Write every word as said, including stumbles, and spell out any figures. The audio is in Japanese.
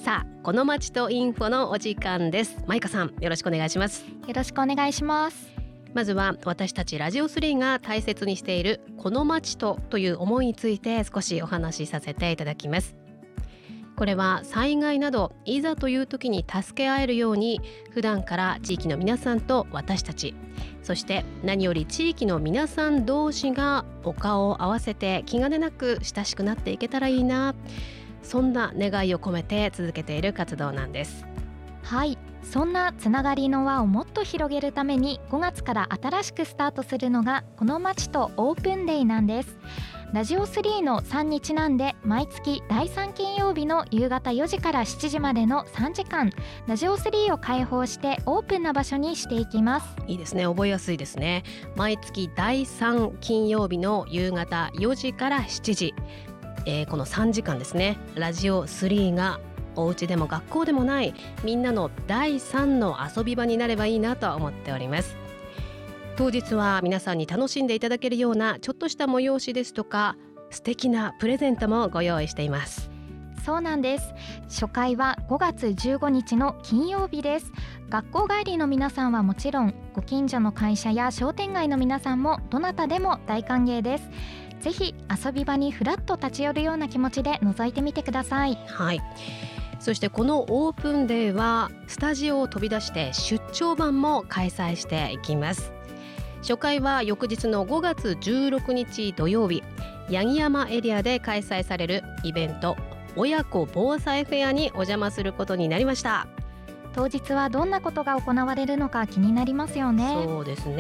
さあ、この街とインフォのお時間です。マイカさん、よろしくお願いします。 よろしくお願いします。 まずは私たちラジオスリーが大切にしているこの街とという思いについて少しお話しさせていただきます。これは災害などいざという時に助け合えるように、普段から地域の皆さんと私たち、そして何より地域の皆さん同士がお顔を合わせて気兼ねなく親しくなっていけたらいいな、そんな願いを込めて続けている活動なんです。 はい、そんなつながりの輪をもっと広げるためにごがつから新しくスタートするのがこの街とオープンデイなんです。ラジオスリーのさんにちなんで毎月だいさん金曜日の夕方よじからしちじまでのさんじかん、ラジオスリーを開放してオープンな場所にしていきます。 いいですね、覚えやすいですね。毎月だいさん金曜日の夕方よじからしちじ、えー、このさんじかんですね、ラジオスリーがお家でも学校でもないみんなのだいさんの遊び場になればいいなと思っております。当日は皆さんに楽しんでいただけるようなちょっとした催しですとか、素敵なプレゼントもご用意しています。 そうなんです。初回はごがつじゅうごにちの金曜日です。学校帰りの皆さんはもちろん、ご近所の会社や商店街の皆さんもどなたでも大歓迎です。ぜひ遊び場にふらっと立ち寄るような気持ちで覗いてみてください。 はい、そしてこのオープンデーはスタジオを飛び出して出張版も開催していきます。初回は翌日のごがつじゅうろくにち土曜日、八木山エリアで開催されるイベント、親子防災フェアにお邪魔することになりました。 当日はどんなことが行われるのか気になりますよね。 そうですね。